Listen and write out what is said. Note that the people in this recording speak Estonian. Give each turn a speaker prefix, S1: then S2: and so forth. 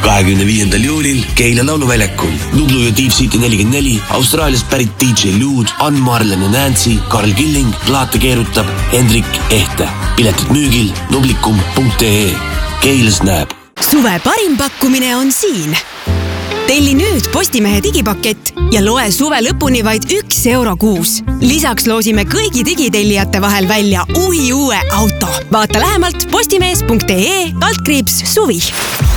S1: 25. juulil Keila lauluväljakul. Nublu ja Deep City 44, Austraaliast pärit DJ Lude, Ann Marlen ja Nancy, Karl Killing, plaate keerutab Hendrik Ehte. Piletid müügil nublikum.ee. Keilas näeb.
S2: Suve parim pakkumine on siin. Telli nüüd Postimehe digipakett ja loe suve lõpuni vaid €1 kuus. Lisaks loosime kõigi digitellijate vahel välja uue auto. Vaata lähemalt postimees.ee/suvi.